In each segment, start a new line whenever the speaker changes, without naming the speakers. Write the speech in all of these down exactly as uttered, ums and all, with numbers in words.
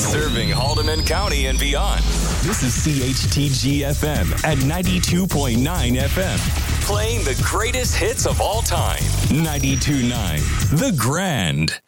Serving Haldeman County and beyond. This is C H T G F M at ninety-two point nine F M. Playing the greatest hits of all time. ninety-two point nine The Grand.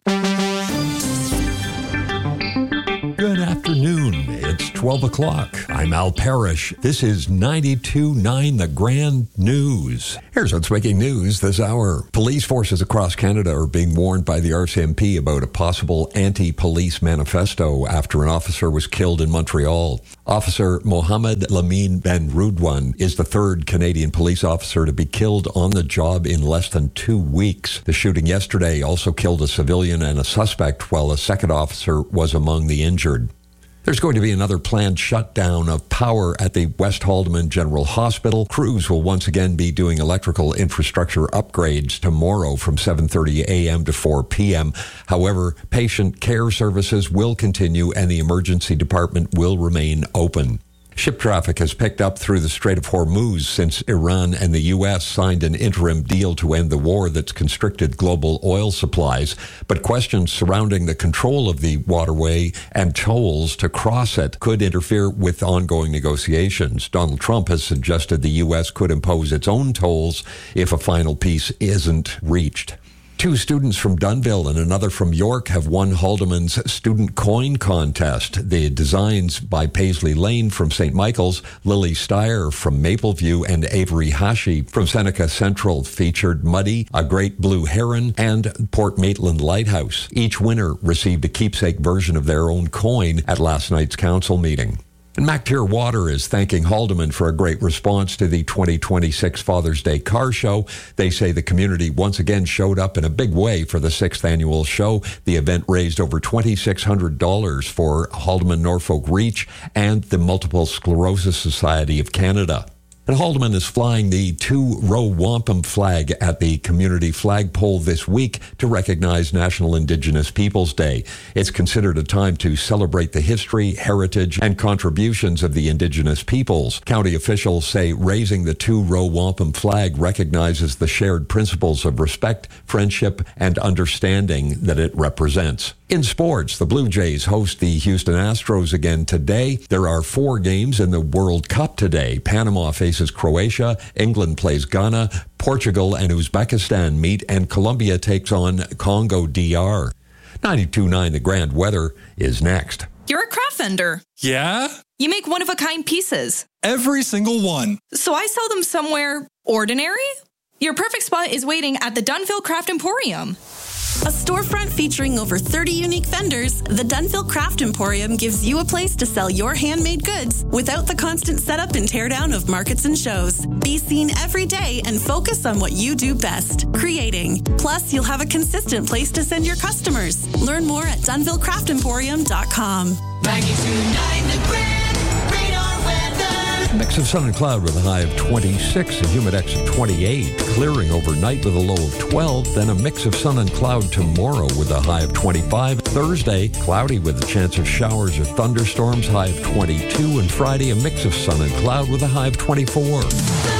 Good afternoon. It's twelve o'clock. I'm Al Parrish. This is ninety-two point nine The Grand News. Here's what's making news this hour. Police forces across Canada are being warned by the R C M P about a possible anti-police manifesto after an officer was killed in Montreal. Officer Mohamed Lamine Ben Roudouan is the third Canadian police officer to be killed on the job in less than two weeks. The shooting yesterday also killed a civilian and a suspect, while a second officer was among the injured. There's going to be another planned shutdown of power at the West Haldeman General Hospital. Crews will once again be doing electrical infrastructure upgrades tomorrow from seven thirty a.m. to four p.m. However, patient care services will continue and the emergency department will remain open. Ship traffic has picked up through the Strait of Hormuz since Iran and the U S signed an interim deal to end the war that's constricted global oil supplies, but questions surrounding the control of the waterway and tolls to cross it could interfere with ongoing negotiations. Donald Trump has suggested the U S could impose its own tolls if a final peace isn't reached. Two students from Dunnville and another from York have won Haldeman's Student Coin Contest. The designs by Paisley Lane from Saint Michael's, Lily Steyer from Mapleview, and Avery Hashi from Seneca Central featured Muddy, a great blue heron, and Port Maitland Lighthouse. Each winner received a keepsake version of their own coin at last night's council meeting. And MacTier Water is thanking Haldeman for a great response to the twenty twenty-six Father's Day Car Show. They say the community once again showed up in a big way for the sixth annual show. The event raised over two thousand six hundred dollars for Haldeman Norfolk Reach and the Multiple Sclerosis Society of Canada. And Haldeman is flying the two-row wampum flag at the community flagpole this week to recognize National Indigenous Peoples Day. It's considered a time to celebrate the history, heritage, and contributions of the Indigenous peoples. County officials say raising the two-row wampum flag recognizes the shared principles of respect, friendship, and understanding that it represents. In sports, the Blue Jays host the Houston Astros again today. There are four games in the World Cup today. Panama faces Croatia, England plays Ghana, Portugal and Uzbekistan meet, and Colombia takes on Congo D R. ninety-two point nine The Grand Weather is next.
You're a craft vendor.
Yeah?
You make one-of-a-kind pieces.
Every single one.
So I sell them somewhere ordinary? Your perfect spot is waiting at the Dunnville Craft Emporium.
A storefront featuring over thirty unique vendors, the Dunnville Craft Emporium gives you a place to sell your handmade goods without the constant setup and teardown of markets and shows. Be seen every day and focus on what you do best, creating. Plus, you'll have a consistent place to send your customers. Learn more at Dunnville Craft Emporium dot com.
ninety-two point nine The Grand Radar Weather.
Mix of sun and cloud with a high of twenty-six, a humidex of twenty-eight, clearing overnight with a low of twelve, then a mix of sun and cloud tomorrow with a high of twenty-five. Thursday, cloudy with a chance of showers or thunderstorms, high of twenty-two, and Friday, a mix of sun and cloud with a high of twenty-four.